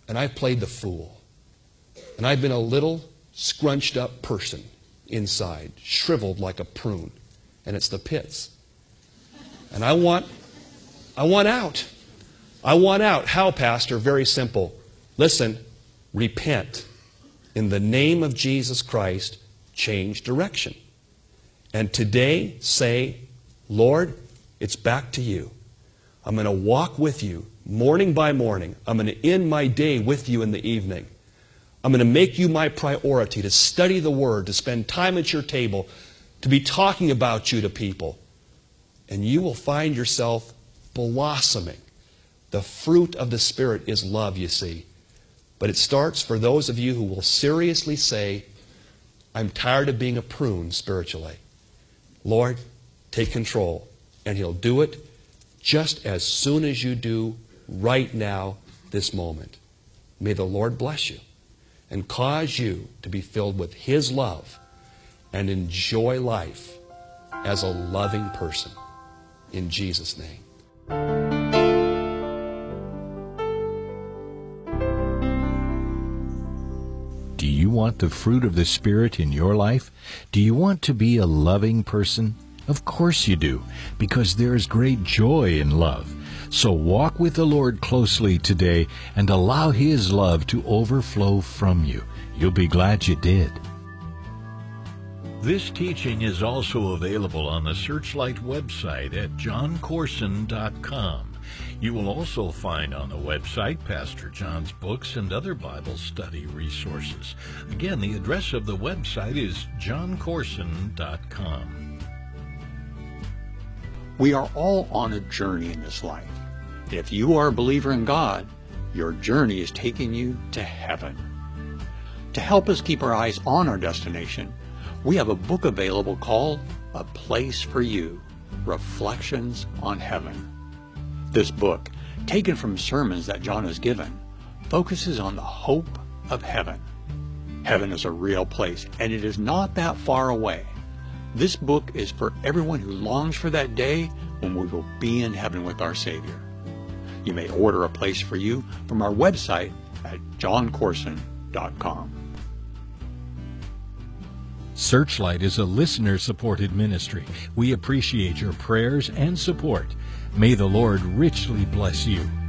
and I've played the fool. And I've been a little scrunched up person inside, shriveled like a prune. And it's the pits. And I want out. I want out. How, Pastor? Very simple. Listen, repent. In the name of Jesus Christ, change direction. And today say, Lord, it's back to you. I'm going to walk with you morning by morning. I'm going to end my day with you in the evening. I'm going to make you my priority, to study the Word, to spend time at your table, to be talking about you to people. And you will find yourself blossoming. The fruit of the Spirit is love, you see. But it starts for those of you who will seriously say, I'm tired of being a prune spiritually. Lord, take control. And He'll do it just as soon as you do right now, this moment. May the Lord bless you and cause you to be filled with His love and enjoy life as a loving person. In Jesus' name. Do you want the fruit of the Spirit in your life? Do you want to be a loving person? Of course you do, because there is great joy in love. So walk with the Lord closely today and allow His love to overflow from you. You'll be glad you did. This teaching is also available on the Searchlight website at johncorson.com. You will also find on the website Pastor John's books and other Bible study resources. Again, the address of the website is johncorson.com. We are all on a journey in this life. If you are a believer in God, your journey is taking you to heaven. To help us keep our eyes on our destination, we have a book available called A Place for You, Reflections on Heaven. This book, taken from sermons that John has given, focuses on the hope of heaven. Heaven is a real place, and it is not that far away. This book is for everyone who longs for that day when we will be in heaven with our Savior. You may order A Place for You from our website at johncorson.com. Searchlight is a listener-supported ministry. We appreciate your prayers and support. May the Lord richly bless you.